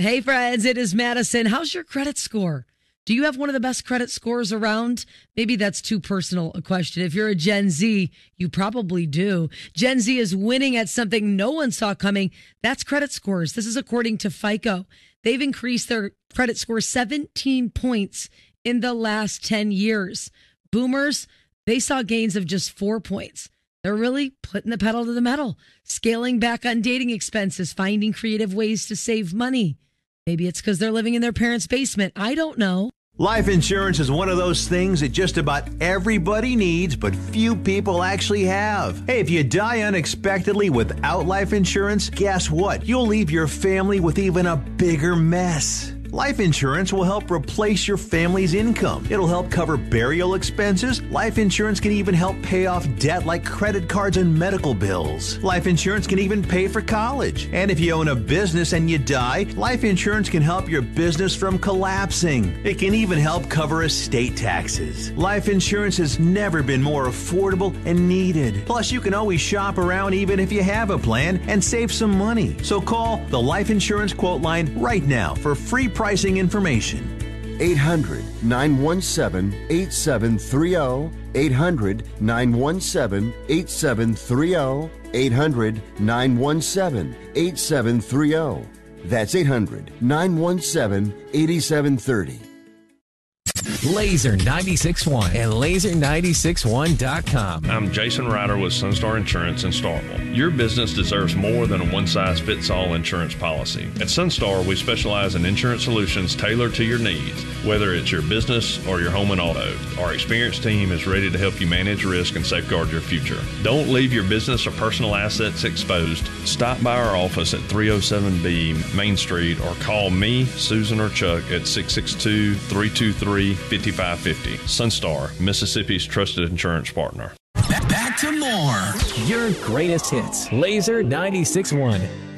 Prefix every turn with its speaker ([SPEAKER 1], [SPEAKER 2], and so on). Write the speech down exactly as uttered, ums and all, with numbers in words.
[SPEAKER 1] Hey, friends, it is Madison. How's your credit score? Do you have one of the best credit scores around? Maybe that's too personal a question. If you're a Gen Z, you probably do. Gen Z is winning at something no one saw coming. That's credit scores. This is according to FICO. They've increased their credit score seventeen points in the last ten years. Boomers, they saw gains of just four points. They're really putting the pedal to the metal, scaling back on dating expenses, finding creative ways to save money. Maybe it's because they're living in their parents' basement. I don't know.
[SPEAKER 2] Life insurance is one of those things that just about everybody needs, but few people actually have. Hey, if you die unexpectedly without life insurance, guess what? You'll leave your family with even a bigger mess. Life insurance will help replace your family's income. It'll help cover burial expenses. Life insurance can even help pay off debt like credit cards and medical bills. Life insurance can even pay for college. And if you own a business and you die, life insurance can help your business from collapsing. It can even help cover estate taxes. Life insurance has never been more affordable and needed. Plus, you can always shop around even if you have a plan and save some money. So call the Life Insurance Quote Line right now for free pricing information.
[SPEAKER 3] eight hundred, nine one seven, eight seven three zero. eight hundred, nine one seven, eight seven three zero. eight hundred, nine one seven, eight seven three zero. That's eight hundred, nine one seven, eight seven three zero.
[SPEAKER 4] Laser ninety-six point one and laser ninety-six one dot com.
[SPEAKER 5] I'm Jason Ryder with Sunstar Insurance in Starkville. Your business deserves more than a one-size-fits-all insurance policy. At Sunstar, we specialize in insurance solutions tailored to your needs, whether it's your business or your home and auto. Our experienced team is ready to help you manage risk and safeguard your future. Don't leave your business or personal assets exposed. Stop by our office at three oh seven B Main Street or call me, Susan, or Chuck at six six two, three two three, five five five zero. Sunstar, Mississippi's trusted insurance partner.
[SPEAKER 4] Back to more. Your greatest hits. Laser ninety-six point one.